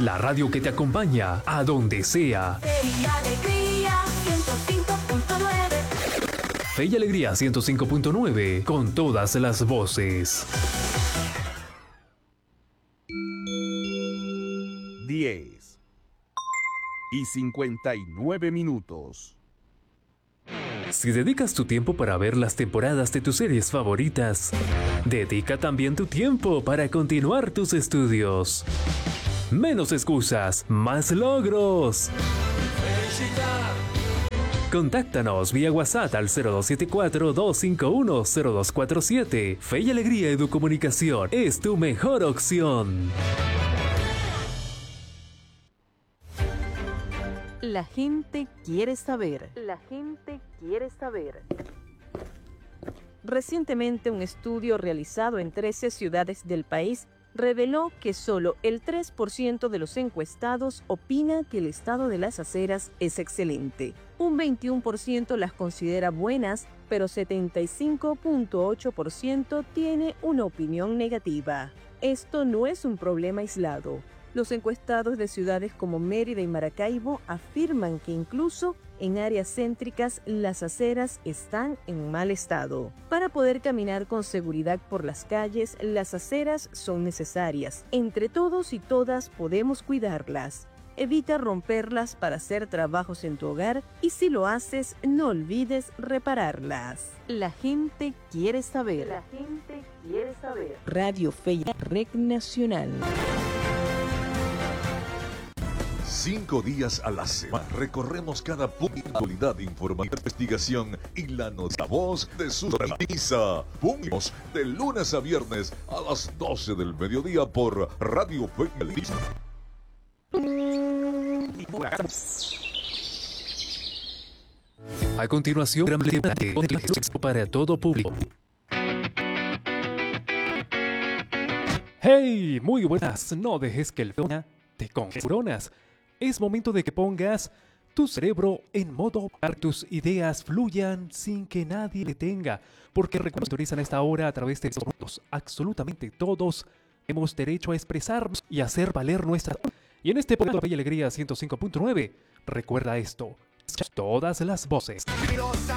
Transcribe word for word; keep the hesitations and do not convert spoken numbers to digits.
la radio que te acompaña a donde sea. Fe y Alegría ciento cinco punto nueve. Fe y Alegría ciento cinco punto nueve, con todas las voces. diez y cincuenta y nueve minutos. Si dedicas tu tiempo para ver las temporadas de tus series favoritas, dedica también tu tiempo para continuar tus estudios. Menos excusas, más logros. Contáctanos vía WhatsApp al cero dos siete cuatro, dos cinco uno, cero dos cuatro siete. Fe y Alegría Educomunicación es tu mejor opción. La gente quiere saber. La gente quiere saber. Recientemente, un estudio realizado en trece ciudades del país reveló que solo el tres por ciento de los encuestados opina que el estado de las aceras es excelente. Un veintiuno por ciento las considera buenas, pero setenta y cinco punto ocho por ciento tiene una opinión negativa. Esto no es un problema aislado. Los encuestados de ciudades como Mérida y Maracaibo afirman que incluso en áreas céntricas las aceras están en mal estado. Para poder caminar con seguridad por las calles, las aceras son necesarias. Entre todos y todas podemos cuidarlas. Evita romperlas para hacer trabajos en tu hogar y si lo haces, no olvides repararlas. La gente quiere saber. La gente quiere saber. Radio Fe y Red Nacional. Cinco días a la semana recorremos cada punto de actualidad, información, investigación y la nota voz de su organiza. Puntos de lunes a viernes a las doce del mediodía por Radio Fe y Alegría. A continuación, gran debate para todo público. ¡Hey! Muy buenas. No dejes que el feo te confuronas. Es momento de que pongas tu cerebro en modo para que tus ideas fluyan sin que nadie le tenga. Porque recuerda, autorizan a esta hora a través de estos minutos. Absolutamente todos hemos derecho a expresarnos y hacer valer nuestra. Y en este programa de Fe y Alegría ciento cinco punto nueve, recuerda esto: todas las voces.